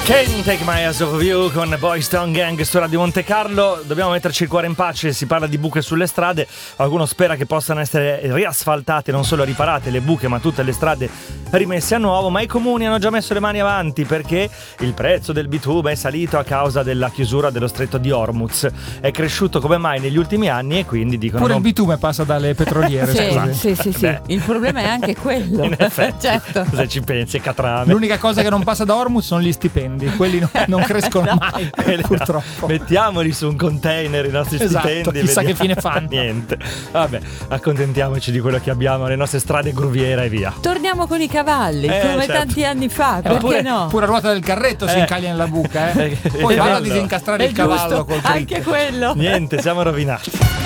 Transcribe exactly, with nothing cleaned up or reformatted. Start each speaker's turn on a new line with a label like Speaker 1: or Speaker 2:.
Speaker 1: Can't Take My Eyes Off You con Boys Town Gang su Radio Monte Carlo. Dobbiamo metterci il cuore in pace, si parla di buche sulle strade. Qualcuno spera che possano essere riasfaltate, non solo riparate le buche, ma tutte le strade rimesse a nuovo. Ma i comuni hanno già messo le mani avanti perché il prezzo del bitume è salito a causa della chiusura dello stretto di Hormuz. È cresciuto come mai negli ultimi anni e quindi dicono
Speaker 2: pure
Speaker 1: non...
Speaker 2: il bitume passa dalle petroliere.
Speaker 3: Sì,
Speaker 2: scusi.
Speaker 3: sì, sì, sì. Il problema è anche quello.
Speaker 1: In effetti,
Speaker 3: certo.
Speaker 1: se ci pensi, catrame.
Speaker 2: L'unica cosa che non passa da Hormuz sono gli stipendi. Quelli non, non crescono
Speaker 3: No.
Speaker 2: mai, purtroppo.
Speaker 1: Mettiamoli su un container i nostri
Speaker 2: Esatto,
Speaker 1: stipendi.
Speaker 2: chissà
Speaker 1: vediamo.
Speaker 2: che fine fanno.
Speaker 1: Niente. Vabbè, accontentiamoci di quello che abbiamo, le nostre strade gruviere e via.
Speaker 3: Torniamo con i cavalli,
Speaker 1: Eh,
Speaker 3: come
Speaker 1: certo.
Speaker 3: tanti anni fa,
Speaker 2: Eh,
Speaker 3: perché
Speaker 2: pure,
Speaker 3: no?
Speaker 2: pure a ruota del carretto si
Speaker 1: Eh.
Speaker 2: incaglia nella buca, eh.
Speaker 1: Eh,
Speaker 2: Poi
Speaker 1: è
Speaker 2: vado a
Speaker 1: bello.
Speaker 2: disincastrare
Speaker 3: È
Speaker 2: il cavallo
Speaker 3: giusto,
Speaker 2: col
Speaker 3: anche quello.
Speaker 1: Niente, siamo rovinati.